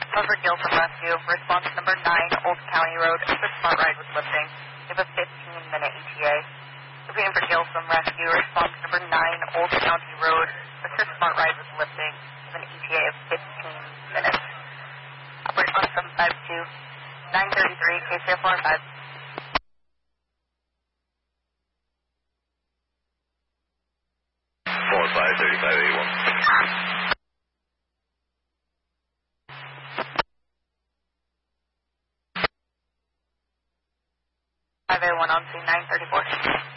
Over Gilson Rescue, response number 9, Old County Road, assist smart ride with lifting. You have a 15-minute ETA. Repeating for Gilson Rescue, response number 9, Old County Road, assist smart ride with lifting. You have an ETA of 15 minutes. Operator 1752, 933, KCFR 5. 3581. 5A1 on scene 934.